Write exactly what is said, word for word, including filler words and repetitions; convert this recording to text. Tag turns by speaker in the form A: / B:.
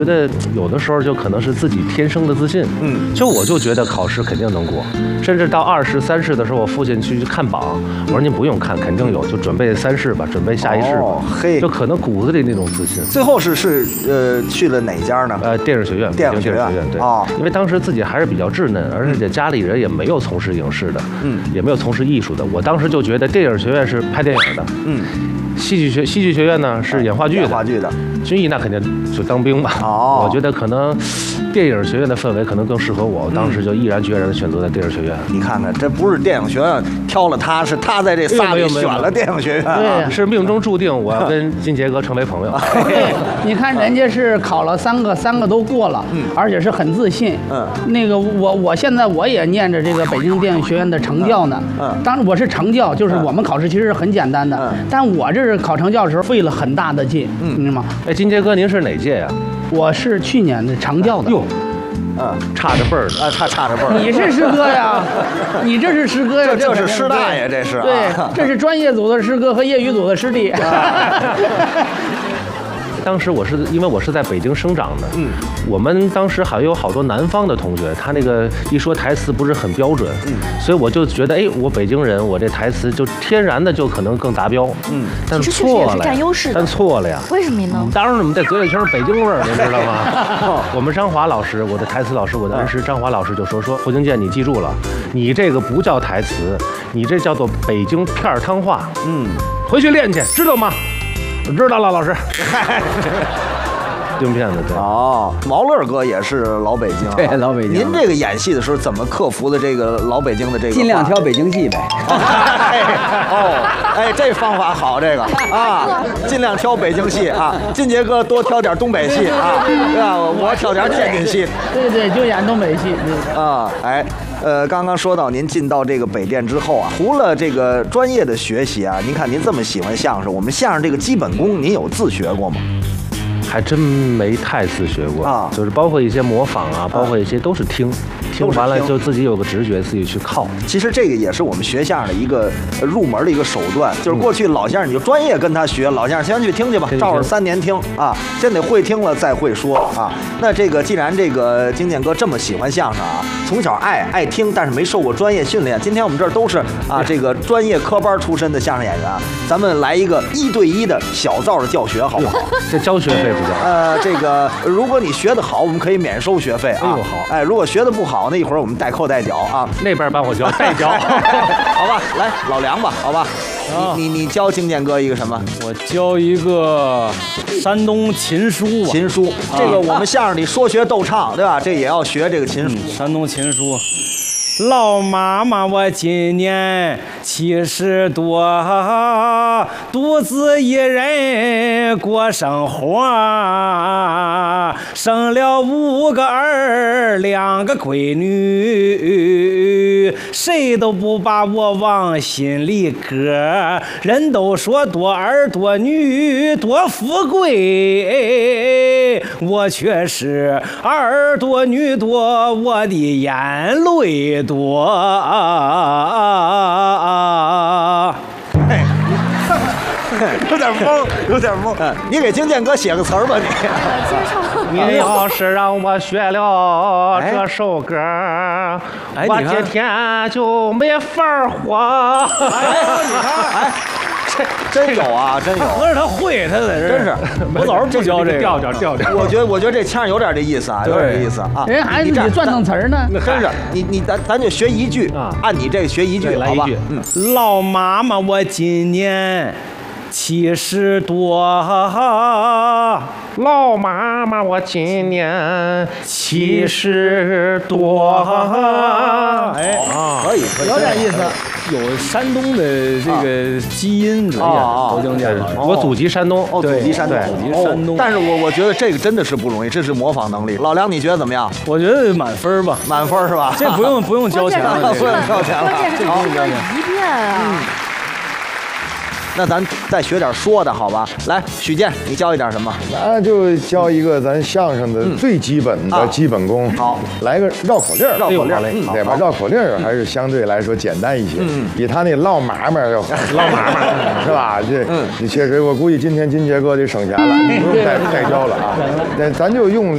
A: 觉得有的时候就可能是自己天生的自信，嗯，就我就觉得考试肯定能过，甚至到二试、三试的时候，我父亲去看榜，我说您不用看，肯定有，就准备三试吧，准备下一试吧，
B: 哦、嘿，
A: 就可能骨子里那种自信。
B: 最后是是呃去了哪家呢？
A: 呃，电影学院，
B: 电影学院，
A: 学院对，
B: 哦，
A: 因为当时自己还是比较稚嫩，而且家里人也没有从事影视的，嗯，也没有从事艺术的，我当时就觉得电影学院是拍电影的，嗯。戏剧学戏剧学院呢是演话剧的，
B: 演话剧的，
A: 军艺那肯定就当兵吧。哦，我觉得可能电影学院的氛围可能更适合我，我当时就毅然决然的选择了电影学院。
B: 你看看，这不是电影学院挑了他，是他在这仨里选了电影学院。
A: 对，是命中注定我要跟金杰哥成为朋友。
C: 对，你看人家是考了三个，三个都过了，嗯，而且是很自信。嗯，那个我我现在我也念着这个北京电影学院的成教呢。嗯，当然我是成教，就是我们考试其实是很简单的，嗯，但我这是考成教的时候费了很大的劲，嗯，你知道吗？
A: 哎，金杰哥，您是哪届呀？
C: 我是去年的成教的。
A: 哟，嗯，差着辈儿
B: 啊，差差着辈儿。
C: 你是师哥呀，你这是师哥呀，
B: 这是师大爷，这是。
C: 对，这是专业组的师哥和业余组的师弟。
A: 当时我是因为我是在北京生长的，嗯，我们当时还有好多南方的同学，他那个一说台词不是很标准，嗯，所以我就觉得，哎，我北京人，我这台词就天然的就可能更达标，嗯，但错了，
D: 占优势，
A: 但错了呀，
D: 为什么呢？
A: 当然，我们在嘴里全是北京味儿，您知道吗？我们张华老师，我的台词老师，我的恩师张华老师就说说，胡金健，你记住了，你这个不叫台词，你这叫做北京片儿汤话，嗯，回去练去，知道吗？我知道了，老师。京片子对
B: 哦，毛乐哥也是老北京、啊，
E: 对老北京。
B: 您这个演戏的时候怎么克服的这个老北京的这个？
E: 尽量挑北京戏呗。
B: 哦，哎，这方法好，这个啊，尽量挑北京戏啊。金杰哥多挑点东北戏啊，对吧？我挑点天津戏。
C: 对对，就演东北戏。
B: 啊，哎，呃，刚刚说到您进到这个北电之后啊，除了这个专业的学习啊，您看您这么喜欢相声，我们相声这个基本功，您有自学过吗？
A: 还真没太自学过啊，就是包括一些模仿啊，包括一些都是听，听完了就自己有个直觉，自己去靠。
B: 其实这个也是我们学相声的一个入门的一个手段，就是过去老相声你就专业跟他学，老相声先去听去吧，照着三年听啊，先得会听了再会说啊。那这个既然这个金健哥这么喜欢相声啊，从小爱爱听，但是没受过专业训练，今天我们这儿都是啊这个专业科班出身的相声演员啊，咱们来一个一对一的小灶的教学，好不好？
A: 这交学费。
B: 呃，这个如果你学得好，我们可以免收学费啊。
A: 哎呦好，
B: 哎，如果学得不好，那一会儿我们代扣代缴啊。
A: 那边帮我交，代缴，
B: 好吧？来，老梁吧，好吧？你你你教金健哥一个什么？
F: 我教一个山东琴书吧。
B: 琴书，这个我们相声里说学逗唱，对吧？这也要学这个琴书。
F: 嗯、山东琴书。老妈妈，我今年七十多，独自一人过生活，生了五个儿，两个闺女，谁都不把我往心里搁。人都说多儿多女多富贵，我却是儿多女多，我的眼泪多。多啊！
B: 哎，有点懵，有点懵。你给金健哥写个词儿吧，你。
A: 你要是让我学了这首歌，哎、我今天就没法活。
B: 哎，你看，哎。真有啊，真有！
F: 合着他会，他在这
B: 真是。
F: 我老是不教这个
A: 调调调调。
B: 我觉得，我觉得这腔有点这意思啊，有点这意思啊。
C: 人还自己转弄词儿呢。
B: 真是，你你咱咱就学一句啊，按你这个学一句，好吧？
F: 嗯。老妈妈，我今年七十多。
A: 老妈妈，我今年七十多。
F: 哎，
B: 可以，
C: 有点意思。
F: 有山东的这个基因之类的，侯京健老师，
A: 我祖籍山东，
B: 哦，祖籍山东，
F: 祖籍山东。
B: 但是我我觉得这个真的是不容易，这是模仿能力。老梁，你觉得怎么样？
F: 我觉得满分吧，
B: 满分是吧？
F: 这不用不用交钱了，
B: 不用交钱了，
D: 这不用交钱。一遍啊。
B: 那咱再学点说的好吧？来，许健，你教一点什么？
G: 那就教一个咱相声的最基本的基本功。
B: 好，
G: 来个绕口令，
B: 绕口令，
G: 对吧？绕口令还是相对来说简单一些，比他那唠妈妈要唠妈妈是吧？这，你确实，我估计今天金杰哥得省钱了，不用再再教了啊。咱咱就用